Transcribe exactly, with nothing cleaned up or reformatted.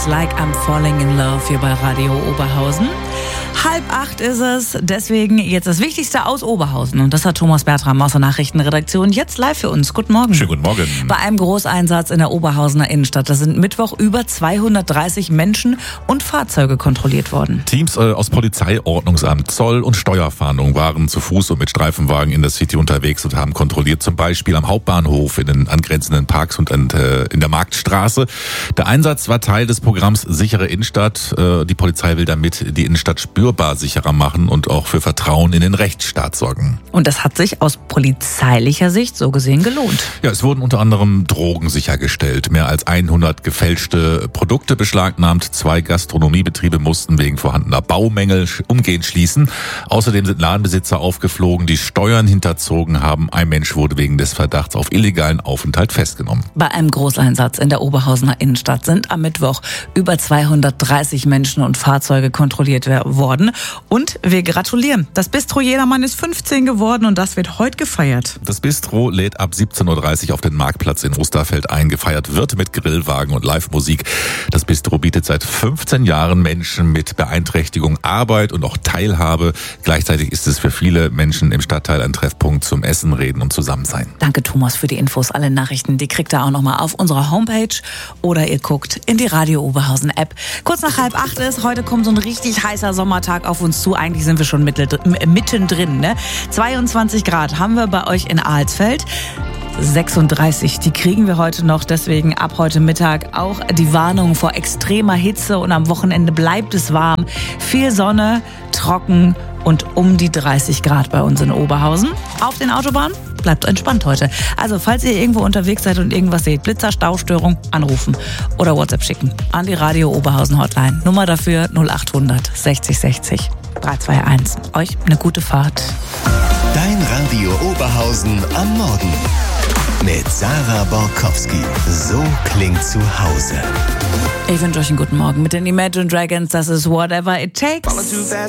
Like I'm Falling in Love hier bei Radio Oberhausen. Halb acht ist es, deswegen jetzt das Wichtigste aus Oberhausen. Und das hat Thomas Bertram aus der Nachrichtenredaktion jetzt live für uns. Guten Morgen. Schönen guten Morgen. Bei einem Großeinsatz in der Oberhausener Innenstadt, da sind Mittwoch über zweihundertdreißig Menschen und Fahrzeuge kontrolliert worden. Teams äh, aus Polizei, Ordnungsamt, Zoll und Steuerfahndung waren zu Fuß und mit Streifenwagen in der City unterwegs und haben kontrolliert, zum Beispiel am Hauptbahnhof, in den angrenzenden Parks und äh, in der Marktstraße. Der Einsatz war Teil des Programms Sichere Innenstadt. Äh, die Polizei will damit die Innenstadt spürbar sicherer machen und auch für Vertrauen in den Rechtsstaat sorgen. Und das hat sich aus polizeilicher Sicht so gesehen gelohnt. Ja, es wurden unter anderem Drogen sichergestellt. Mehr als hundert gefälschte Produkte beschlagnahmt. Zwei Gastronomiebetriebe mussten wegen vorhandener Baumängel umgehend schließen. Außerdem sind Ladenbesitzer aufgeflogen, die Steuern hinterzogen haben. Ein Mensch wurde wegen des Verdachts auf illegalen Aufenthalt festgenommen. Bei einem Großeinsatz in der Oberhausener Innenstadt sind am Mittwoch über zweihundertdreißig Menschen und Fahrzeuge kontrolliert worden. Und wir gratulieren. Das Bistro Jedermann ist fünfzehn geworden und das wird heute gefeiert. Das Bistro lädt ab siebzehn Uhr dreißig auf den Marktplatz in Osterfeld ein. Gefeiert wird mit Grillwagen und Live-Musik. Das Bistro bietet seit fünfzehn Jahren Menschen mit Beeinträchtigung Arbeit und auch Teilhabe. Gleichzeitig ist es für viele Menschen im Stadtteil ein Treffpunkt zum Essen, Reden und Zusammensein. Danke Thomas für die Infos. Alle Nachrichten, die kriegt ihr auch nochmal auf unserer Homepage oder ihr guckt in die Radio Oberhausen App. Kurz nach halb acht ist, heute kommt so ein richtig heißer Sommertag auf uns zu. Eigentlich sind wir schon mittendrin. Ne? zweiundzwanzig Grad haben wir bei euch in Alsfeld. sechsunddreißig, die kriegen wir heute noch, deswegen ab heute Mittag auch die Warnung vor extremer Hitze und am Wochenende bleibt es warm. Viel Sonne, trocken und um die dreißig Grad bei uns in Oberhausen. Auf den Autobahnen bleibt entspannt heute. Also falls ihr irgendwo unterwegs seid und irgendwas seht, Blitzer, Staustörung, anrufen oder WhatsApp schicken an die Radio Oberhausen Hotline. Nummer dafür null achthundert sechzig sechzig drei zwei eins. Euch eine gute Fahrt. Dein Radio Oberhausen am Morgen. Mit Sarah Borkowski. So klingt zu Hause. Ich wünsche euch einen guten Morgen mit den Imagine Dragons. Das ist Whatever It Takes.